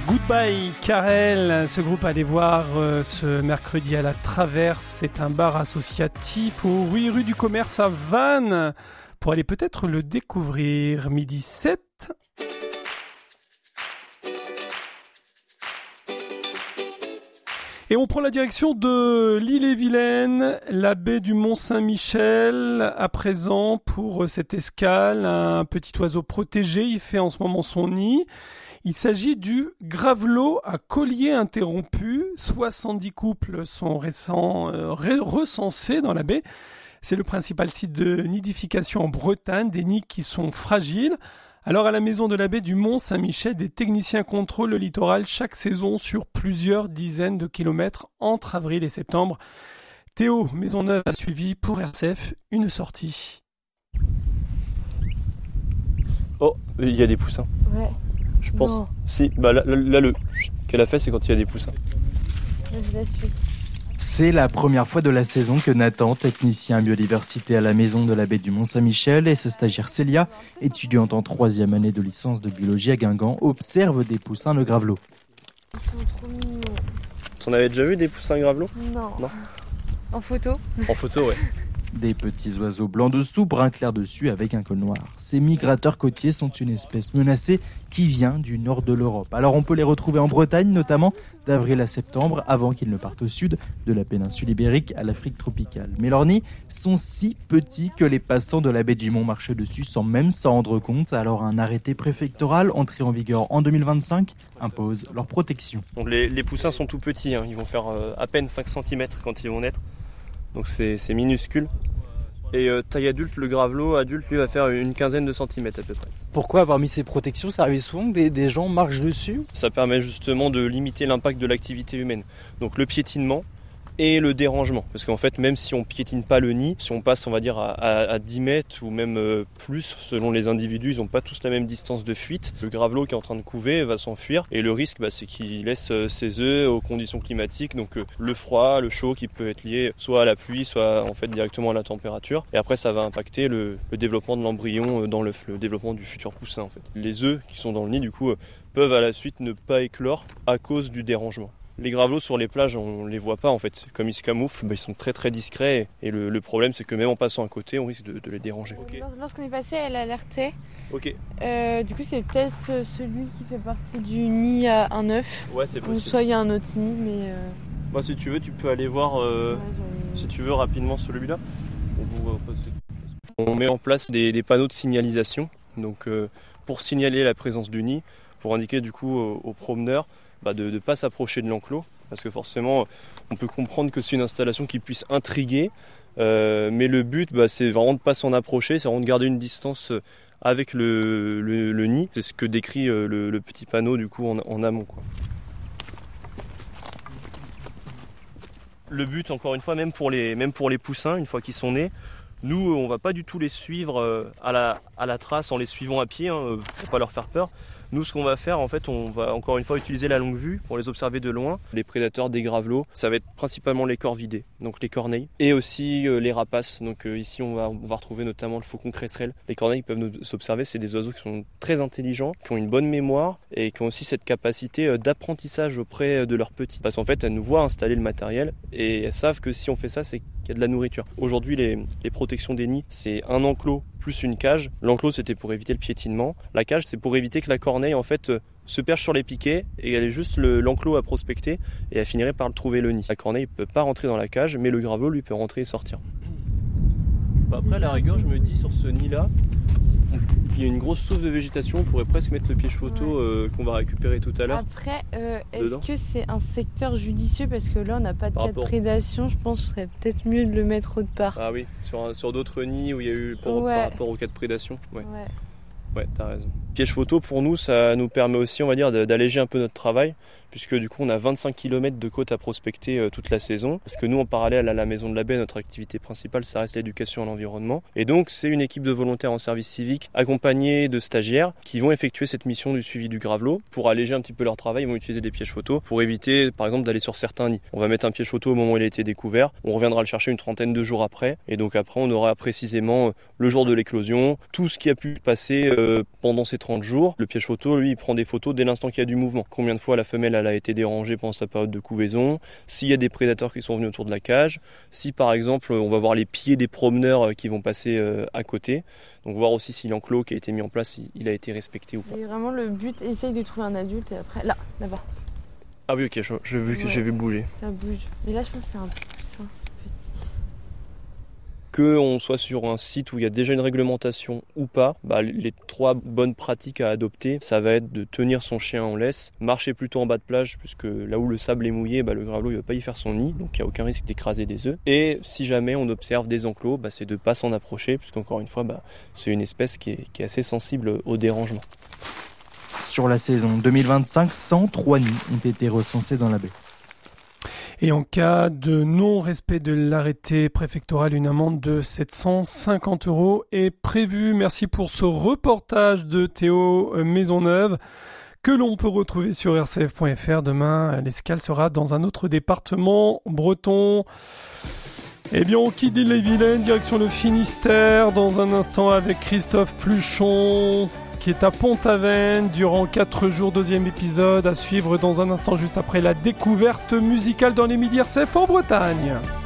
Goodbye Karel, ce groupe allez voir ce mercredi à la Traverse, c'est un bar associatif aux 8 rue du Commerce à Vannes, pour aller peut-être le découvrir, midi 7. Et on prend la direction de l'Île-et-Vilaine, la baie du Mont-Saint-Michel, à présent pour cette escale, un petit oiseau protégé, il fait en ce moment son nid. Il s'agit du gravelot à collier interrompu. 70 couples sont recensés dans la baie. C'est le principal site de nidification en Bretagne, des nids qui sont fragiles. Alors à la maison de la baie du Mont-Saint-Michel, des techniciens contrôlent le littoral chaque saison sur plusieurs dizaines de kilomètres entre avril et septembre. Théo Maisonneuve a suivi pour RCF une sortie. Oh, il y a des poussins. Ouais. Je pense. Non. Si, bah là le qu'elle a fait, c'est quand il y a des poussins. Je la suis. C'est la première fois de la saison que Nathan, technicien biodiversité à la maison de la baie du Mont-Saint-Michel, et sa stagiaire Célia, étudiante en 3e année de licence de biologie à Guingamp, observent des poussins de gravelot. Ils sont trop mignons. T'en avais déjà vu des poussins gravelots ? Non. Non. En photo ? En photo, ouais. Des petits oiseaux blancs dessous, brun clair dessus avec un col noir. Ces migrateurs côtiers sont une espèce menacée qui vient du nord de l'Europe. Alors on peut les retrouver en Bretagne, notamment d'avril à septembre, avant qu'ils ne partent au sud, de la péninsule ibérique à l'Afrique tropicale. Mais leurs nids sont si petits que les passants de la baie du Mont marchent dessus sans même s'en rendre compte. Alors un arrêté préfectoral, entré en vigueur en 2025, impose leur protection. Donc les poussins sont tout petits, hein. Ils vont faire à peine 5 cm quand ils vont naître. Donc c'est minuscule. Et taille adulte, le gravelot adulte, lui, va faire une quinzaine de centimètres à peu près. Pourquoi avoir mis ces protections ? Ça arrive souvent que des gens marchent dessus ? Ça permet justement de limiter l'impact de l'activité humaine. Donc le piétinement et le dérangement. Parce qu'en fait, même si on piétine pas le nid, si on passe, on va dire, à 10 mètres ou même plus, selon les individus, ils n'ont pas tous la même distance de fuite. Le gravelot qui est en train de couver va s'enfuir. Et le risque, c'est qu'il laisse ses œufs aux conditions climatiques. Donc le froid, le chaud qui peut être lié soit à la pluie, soit en fait directement à la température. Et après, ça va impacter le développement de l'embryon dans l'œuf, le développement du futur poussin en fait. Les œufs qui sont dans le nid, du coup, peuvent à la suite ne pas éclore à cause du dérangement. Les gravelots sur les plages, on les voit pas en fait. Comme ils se camouflent, ils sont très très discrets. Et le problème, c'est que même en passant à côté, on risque de les déranger. Okay. Lorsqu'on est passé, elle alertait. Ok. Du coup, c'est peut-être celui qui fait partie du nid à un œuf. Ouais, c'est possible. Ou soit il y a un autre nid, mais... Bah, si tu veux, tu peux aller voir, si tu veux, rapidement celui-là. On met en place des panneaux de signalisation. Donc, pour signaler la présence du nid, pour indiquer du coup aux promeneurs, de ne pas s'approcher de l'enclos, parce que forcément on peut comprendre que c'est une installation qui puisse intriguer, mais le but c'est vraiment de ne pas s'en approcher, c'est vraiment de garder une distance avec le nid. C'est ce que décrit le petit panneau du coup en amont, quoi. Le but, encore une fois, même pour les poussins, une fois qu'ils sont nés, nous on va pas du tout les suivre à la trace en les suivant à pied, pour pas leur faire peur. Nous, ce qu'on va faire, en fait, on va encore une fois utiliser la longue vue pour les observer de loin. Les prédateurs des gravelots, ça va être principalement les corvidés, donc les corneilles, et aussi les rapaces. Donc ici, on va retrouver notamment le faucon cresserelle. Les corneilles peuvent nous s'observer, c'est des oiseaux qui sont très intelligents, qui ont une bonne mémoire et qui ont aussi cette capacité d'apprentissage auprès de leurs petits. Parce qu'en fait, elles nous voient installer le matériel et elles savent que si on fait ça, c'est qu'il y a de la nourriture. Aujourd'hui, les protections des nids, c'est un enclos plus une cage. L'enclos, c'était pour éviter le piétinement. La cage, c'est pour éviter que la corneille, en fait, se perche sur les piquets et elle est juste l'enclos à prospecter et elle finirait par trouver le nid. La corneille ne peut pas rentrer dans la cage, mais le gravelot, lui, peut rentrer et sortir. Après, à la rigueur, je me dis, sur ce nid-là, il y a une grosse source de végétation, on pourrait presque mettre le piège photo qu'on va récupérer tout à l'heure. Après, est-ce que c'est un secteur judicieux ? Parce que là, on n'a pas de cas de prédation, je pense que ce serait peut-être mieux de le mettre autre part. Ah oui, sur d'autres nids où il y a eu par rapport au cas de prédation. Ouais, t'as raison. Piège photo, pour nous, ça nous permet aussi, on va dire, d'alléger un peu notre travail, puisque du coup on a 25 km de côte à prospecter toute la saison, parce que nous en parallèle à la Maison de la Baie, notre activité principale ça reste l'éducation à l'environnement, et donc c'est une équipe de volontaires en service civique accompagnée de stagiaires qui vont effectuer cette mission du suivi du gravelot. Pour alléger un petit peu leur travail, ils vont utiliser des pièges photos pour éviter par exemple d'aller sur certains nids. On va mettre un piège photo au moment où il a été découvert, on reviendra le chercher une trentaine de jours après, et donc après on aura précisément le jour de l'éclosion, tout ce qui a pu passer pendant ces 30 jours. Le piège photo, lui, il prend des photos dès l'instant qu'il y a du mouvement. Combien de fois la femelle elle a été dérangée pendant sa période de couvaison, s'il y a des prédateurs qui sont venus autour de la cage, si par exemple on va voir les pieds des promeneurs qui vont passer à côté, donc voir aussi si l'enclos qui a été mis en place, il a été respecté ou pas. Et vraiment le but, essaye de trouver un adulte et après, là-bas. Ah oui, ok, j'ai vu bouger. Ça bouge. Mais là je pense que c'est un poussin petit. Qu'on soit sur un site où il y a déjà une réglementation ou pas, les 3 bonnes pratiques à adopter, ça va être de tenir son chien en laisse, marcher plutôt en bas de plage, puisque là où le sable est mouillé, le gravelot ne va pas y faire son nid, donc il n'y a aucun risque d'écraser des œufs. Et si jamais on observe des enclos, c'est de ne pas s'en approcher, puisqu'encore une fois, c'est une espèce qui est assez sensible au dérangement. Sur la saison 2025, 103 nids ont été recensés dans la baie. Et en cas de non-respect de l'arrêté préfectoral, une amende de 750 € est prévue. Merci pour ce reportage de Théo Maisonneuve que l'on peut retrouver sur rcf.fr. Demain, l'escale sera dans un autre département breton. Eh bien, on quitte l'Ille-et-Vilaine, direction le Finistère, dans un instant avec Christophe Pluchon, qui est à Pont-Aven durant 4 jours, 2e épisode à suivre dans un instant juste après la découverte musicale dans les midis RCF en Bretagne.